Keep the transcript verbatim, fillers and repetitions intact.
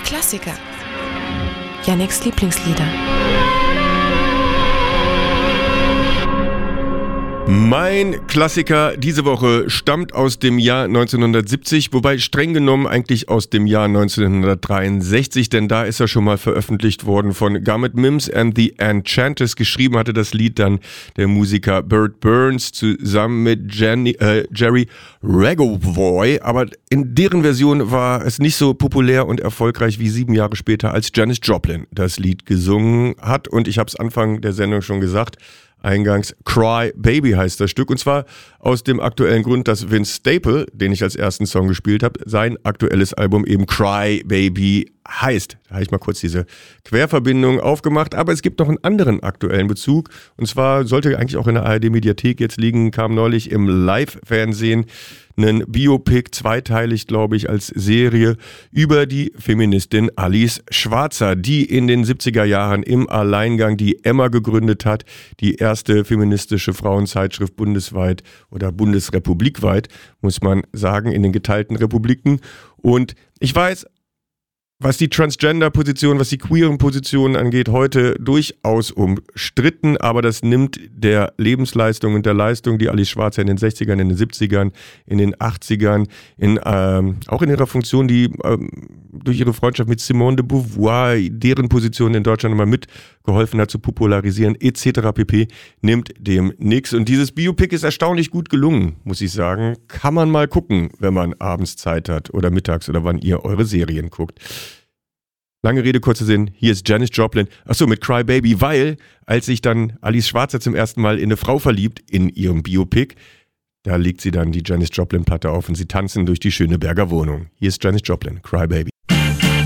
Klassiker. Yannicks Lieblingslieder. Mein Klassiker diese Woche stammt aus dem Jahr neunzehnhundertsiebzig, wobei streng genommen eigentlich aus dem Jahr neunzehnhundertdreiundsechzig, denn da ist er schon mal veröffentlicht worden von Garnet Mims and the Enchanters. Geschrieben hatte das Lied dann der Musiker Bert Burns zusammen mit Jenny, äh, Jerry Regovoy, aber in deren Version war es nicht so populär und erfolgreich wie sieben Jahre später, als Janis Joplin das Lied gesungen hat. Und ich habe es Anfang der Sendung schon gesagt, eingangs, Cry Baby heißt das Stück, und zwar aus dem aktuellen Grund, dass Vince Staple, den ich als ersten Song gespielt habe, sein aktuelles Album eben Cry Baby heißt. Da habe ich mal kurz diese Querverbindung aufgemacht, aber es gibt noch einen anderen aktuellen Bezug, und zwar sollte eigentlich auch in der A R D-Mediathek jetzt liegen, kam neulich im Live-Fernsehen ein Biopic, zweiteilig glaube ich, als Serie über die Feministin Alice Schwarzer, die in den siebziger Jahren im Alleingang die Emma gegründet hat, die erste feministische Frauenzeitschrift bundesweit oder bundesrepublikweit, muss man sagen, in den geteilten Republiken. Und ich weiß, was die Transgender-Position, was die queeren Positionen angeht, heute durchaus umstritten, aber das nimmt der Lebensleistung und der Leistung, die Alice Schwarzer in den sechzigern, in den siebzigern, in den achtzigern, in, ähm, auch in ihrer Funktion, die ähm, durch ihre Freundschaft mit Simone de Beauvoir, deren Position in Deutschland immer mitgeholfen hat zu popularisieren, et cetera pp., nimmt dem nichts. Und dieses Biopic ist erstaunlich gut gelungen, muss ich sagen. Kann man mal gucken, wenn man abends Zeit hat oder mittags oder wann ihr eure Serien guckt. Lange Rede, kurzer Sinn, hier ist Janis Joplin, achso, mit Cry Baby, weil, als sich dann Alice Schwarzer zum ersten Mal in eine Frau verliebt, in ihrem Biopic, da legt sie dann die Janis Joplin-Platte auf und sie tanzen durch die Schöneberger Wohnung. Hier ist Janis Joplin, Cry Baby.